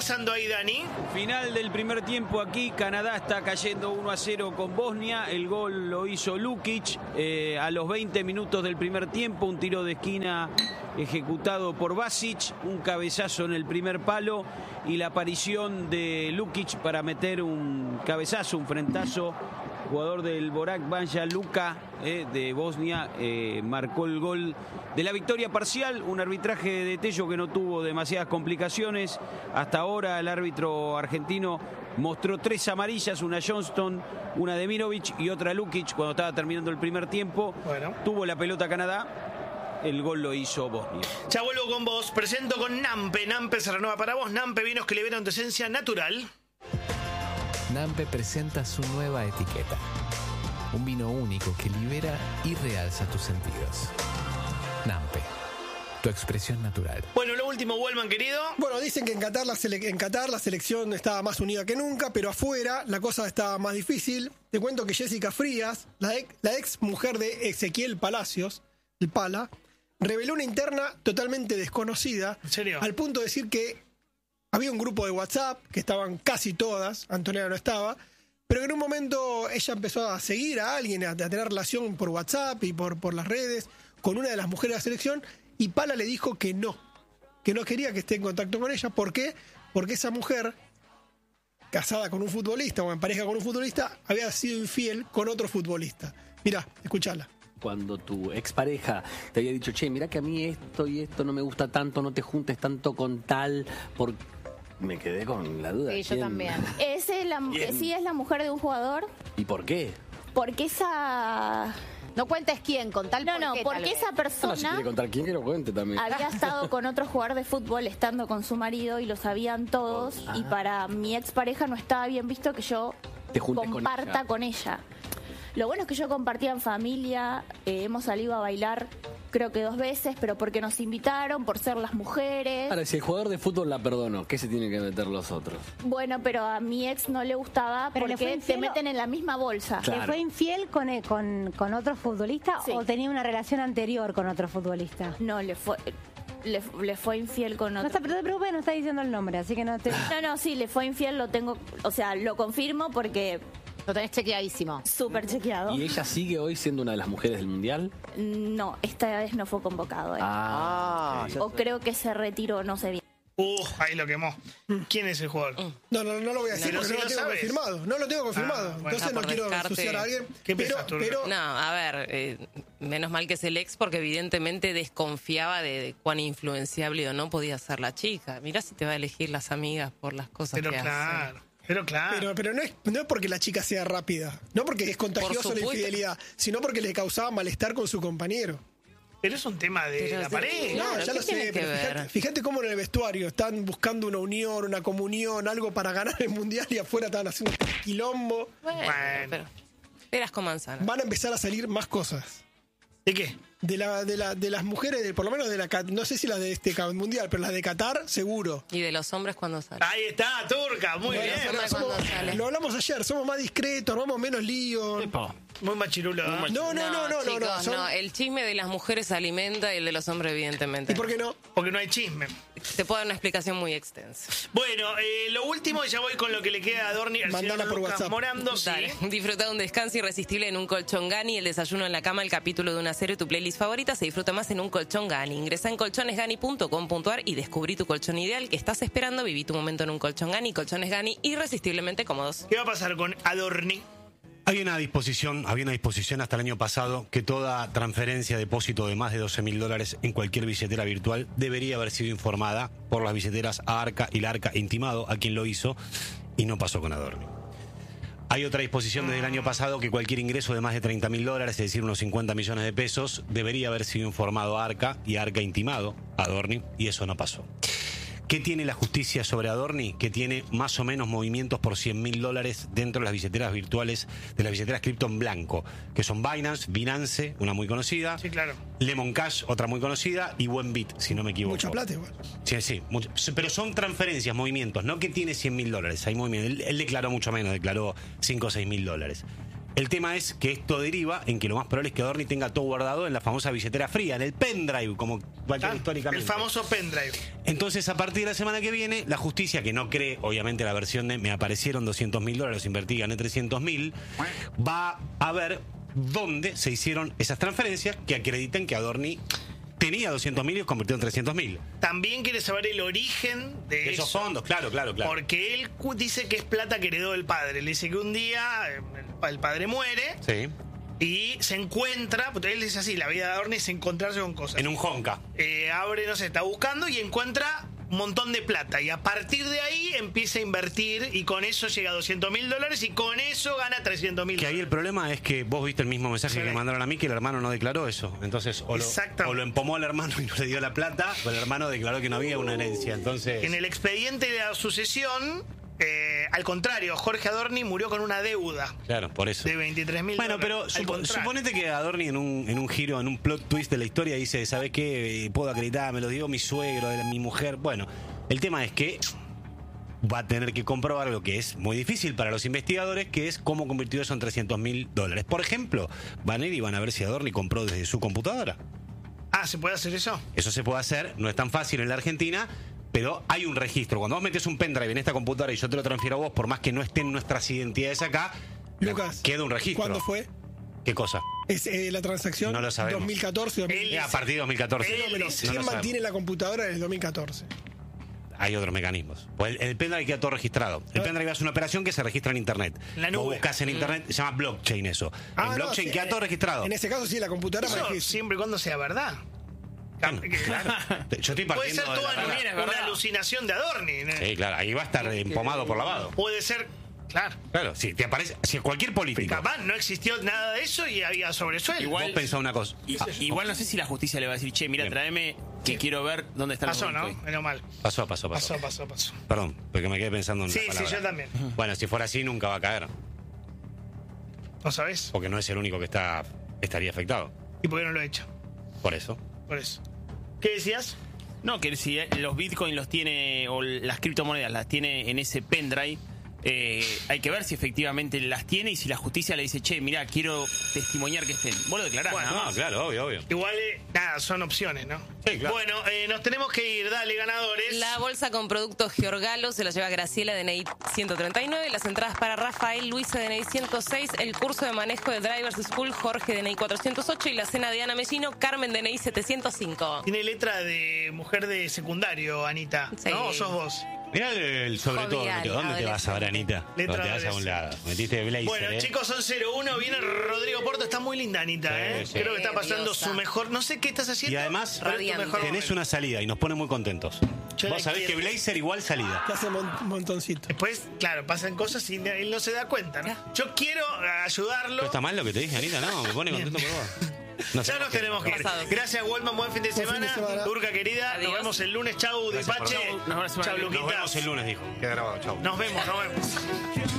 pasando ahí, Dani? Final del primer tiempo aquí, Canadá está cayendo 1-0 con Bosnia, el gol lo hizo Lukic a los 20 minutos del primer tiempo, un tiro de esquina ejecutado por Basic, un cabezazo en el primer palo y la aparición de Lukic para meter un cabezazo, un frentazo. Jugador del Borac Banja Luka de Bosnia marcó el gol de la victoria parcial, un arbitraje de Tello que no tuvo demasiadas complicaciones. Hasta ahora el árbitro argentino mostró 3 amarillas, una Johnston, una de Mirovic y otra Lukic cuando estaba terminando el primer tiempo. Bueno. Tuvo la pelota Canadá, el gol lo hizo Bosnia. Ya vuelvo con vos, presento con Nampe. Nampe se renueva para vos. Nampe, vinos que liberan tu esencia natural. Nampe presenta su nueva etiqueta. Un vino único que libera y realza tus sentidos. Nampe, tu expresión natural. Bueno, lo último, Wellman, querido. Bueno, dicen que en Qatar la selección estaba más unida que nunca, pero afuera la cosa estaba más difícil. Te cuento que Jessica Frías, la ex mujer de Ezequiel Palacios, el Pala, reveló una interna totalmente desconocida. ¿En serio? Al punto de decir que había un grupo de WhatsApp, que estaban casi todas, Antonella no estaba, pero que en un momento ella empezó a seguir a alguien, a tener relación por WhatsApp y por las redes, con una de las mujeres de la selección, y Pala le dijo que no quería que esté en contacto con ella. ¿Por qué? Porque esa mujer, casada con un futbolista o en pareja con un futbolista, había sido infiel con otro futbolista. Mirá, escuchala. Cuando tu expareja te había dicho, che, mirá que a mí esto y esto no me gusta tanto, no te juntes tanto con tal, porque me quedé con la duda. Sí, yo ¿Quién? también. Sí, es la mujer de un jugador. ¿Y por qué? Porque esa... No cuentes quién, con tal No, porque esa No, si persona quiere contar quién, que lo cuente también. había estado con otro jugador de fútbol estando con su marido y lo sabían todos. Y para mi expareja no estaba bien visto que yo Te juntes comparta con ella. Lo bueno es que yo compartía en familia, hemos salido a bailar creo que 2 veces, pero porque nos invitaron, por ser las mujeres. Ahora, si el jugador de fútbol la perdonó, ¿qué se tienen que meter los otros? Bueno, pero a mi ex no le gustaba ¿Pero le fue porque infiel te meten en la misma bolsa. Claro. ¿Le fue infiel con otro futbolista Sí. o tenía una relación anterior con otro futbolista? No, le fue infiel con No otro. te preocupes, no está diciendo el nombre, así que no te... No, sí, le fue infiel, lo tengo, o sea, lo confirmo porque Lo tenés chequeadísimo. súper chequeado. ¿Y ella sigue hoy siendo una de las mujeres del Mundial? No, esta vez no fue convocado. O creo que se retiró, no sé bien. Ahí lo quemó. ¿Quién es el jugador? No lo voy a decir Pero porque si no lo lo tengo sabes. confirmado. No lo tengo confirmado. Bueno. Entonces no por quiero descarte. ensuciar a alguien. ¿Qué pensás, Turca? pero No, a ver, menos mal que es el ex porque evidentemente desconfiaba de cuán influenciable o no podía ser la chica. Mirá si te va a elegir las amigas por las cosas Pero que claro. hace. Pero no es porque la chica sea rápida, no porque es contagiosa la supuesto. infidelidad, sino porque le causaba malestar con su compañero. Pero es un tema de Pero la sí. pareja. No, Claro, ya ¿qué lo tiene sé, que pero ver? fíjate cómo en el vestuario están buscando una unión, una comunión, algo para ganar el mundial y afuera estaban haciendo un quilombo. Bueno, Bueno. pero peras con manzanas. Van a empezar a salir más cosas. ¿De qué? De las mujeres, por lo menos no sé si las de este mundial, pero las de Qatar, seguro. Y de los hombres cuando salen. Ahí está, Turca, muy Bueno, bien. hombres somos- cuando salen. lo hablamos ayer, somos más discretos, vamos menos lío. Muy machirulo. ¿eh? No, chicos, son- no, el chisme de las mujeres se alimenta y el de los hombres evidentemente. ¿Y por qué no? Porque no hay chisme. Te puedo dar una explicación muy extensa. Bueno, lo último, ya voy con lo que le queda a Dorni al Mandala señor por Lucas WhatsApp. Morando. Sí. Dale, disfruta de un descanso irresistible en un colchón Gani, el desayuno en la cama, el capítulo de una serie, tu playlist favorita, se disfruta más en un colchón Gani. Ingresa en colchonesgani.com.ar y descubrí tu colchón ideal que estás esperando. Viví tu momento en un colchón Gani. Colchones Gani, irresistiblemente cómodos. ¿Qué va a pasar con Adorni? Había una disposición hasta el año pasado que toda transferencia, depósito de más de $12.000 en cualquier billetera virtual debería haber sido informada por las billeteras Arca y Larca, intimado a quien lo hizo, y no pasó con Adorni. Hay otra disposición desde el año pasado que cualquier ingreso de más de $30.000, es decir, unos 50 millones de pesos, debería haber sido informado a Arca y Arca intimado a Adorni, y eso no pasó. ¿Qué tiene la justicia sobre Adorni? Que tiene más o menos movimientos por $100.000 dentro de las billeteras virtuales, de las billeteras cripto en blanco, que son Binance, una muy conocida, Sí, claro. Lemon Cash, otra muy conocida, y Buenbit, si no me equivoco. Mucha plata igual. Sí, pero son transferencias, movimientos, no que tiene $100.000, hay movimientos. Él declaró mucho menos, declaró $5 o $6.000. El tema es que esto deriva en que lo más probable es que Adorni tenga todo guardado en la famosa billetera fría, en el pendrive, como cualquier históricamente. El famoso pendrive. Entonces, a partir de la semana que viene, la justicia, que no cree, obviamente, la versión de me aparecieron $200.000, los invertí, gané 300.000, va a ver dónde se hicieron esas transferencias que acreditan que Adorni tenía 200.000 y los convirtió en 300.000. También quiere saber el origen de esos fondos, claro. Porque él dice que es plata que heredó del padre. Le dice que un día el padre muere. Sí. Y se encuentra, porque él dice así, la vida de Adorni es encontrarse con cosas. En un honka. Abre, no sé, está buscando y encuentra un montón de plata. Y a partir de ahí empieza a invertir y con eso llega a $200.000 y con eso gana $300.000. Que ahí el problema es que vos viste el mismo mensaje que mandaron a mí, que el hermano no declaró eso. Entonces, o lo empomó al hermano y no le dio la plata, o el hermano declaró que no había una herencia. Entonces, en el expediente de la sucesión, al contrario, Jorge Adorni murió con una deuda. Claro, por eso. De $23.000. Bueno, pero suponete que Adorni en un giro, en un plot twist de la historia dice, ¿sabes qué? Puedo acreditar, me lo dio mi suegro, mi mujer. Bueno, el tema es que va a tener que comprobar lo que es muy difícil para los investigadores, que es cómo convirtió eso en $300.000. Por ejemplo, van a ir y van a ver si Adorni compró desde su computadora. Ah, ¿se puede hacer eso? Eso se puede hacer, no es tan fácil en la Argentina, pero hay un registro. Cuando vos metés un pendrive en esta computadora y yo te lo transfiero a vos, por más que no estén nuestras identidades acá, Lucas, queda un registro. ¿cuándo fue? ¿Qué cosa? Es la transacción. No lo sabemos. 2014, 2015. A partir de 2014. ¿Quién mantiene la computadora desde el 2014? Hay otros mecanismos. Pues el pendrive queda todo registrado. El pendrive hace una operación que se registra en internet. La nube. Vos buscas en internet, se llama blockchain eso. En blockchain queda todo registrado. En ese caso sí, la computadora eso siempre y cuando sea verdad. Bueno, claro. Yo estoy puede ser partiendo toda una alucinación de Adorni. Sí, claro, ahí va a estar empomado por lavado. Puede ser, claro. Si te aparece, si cualquier político. Capaz no existió nada de eso y había sobresueldo. Igual pensá una cosa. Igual no sé si la justicia le va a decir, che, mira, tráeme que quiero ver dónde está el Pasó, ¿no? Menos mal. Pasó. Perdón, porque me quedé pensando en sí, la palabra. Sí, yo también. Bueno, si fuera así, nunca va a caer. ¿No sabes? Porque no es el único que estaría afectado. ¿Y por qué no lo he hecho? Por eso. ¿Qué decías? No, que si los bitcoins los tiene, o las criptomonedas las tiene en ese pendrive, hay que ver si efectivamente las tiene y si la justicia le dice, che, mirá, quiero testimoniar que estén. Vos lo declarás, bueno, ¿no? Claro, obvio. Igual, nada, son opciones, ¿no? Sí, claro. Bueno, nos tenemos que ir, dale, ganadores. La bolsa con productos Giorgalo se la lleva Graciela, DNI 139, las entradas para Rafael, Luisa, DNI 106, el curso de manejo de Drivers School, Jorge, DNI 408 y la cena de Ana Mellino, Carmen, DNI 705. Tiene letra de mujer de secundario, Anita, sí. ¿no? ¿O sos vos? Mirá sobre todo, ¿dónde te vas ahora, Anita? Letra te vas a un lado. Metiste Blazer, Bueno, chicos, son 0-1. Viene Rodrigo Porto. Está muy linda, Anita, sí. Creo que está pasando diosa. su mejor... No sé qué estás haciendo. Y además, Radiante. tenés una salida y nos pone muy contentos. Vos sabés que Blazer igual salida. Te hace montoncito. Después, claro, pasan cosas y él no se da cuenta, ¿no? Yo quiero ayudarlo. ¿Pero está mal lo que te dije, Anita? No, me pone contento por vos. Ya nos tenemos que ir. Gracias, Wolman. Buen fin de semana. Turca querida. Adiós. Nos vemos el lunes. Chau, Dipache. Chau, Luquita. Nos vemos el lunes, dijo. Queda grabado. Chau. Nos vemos.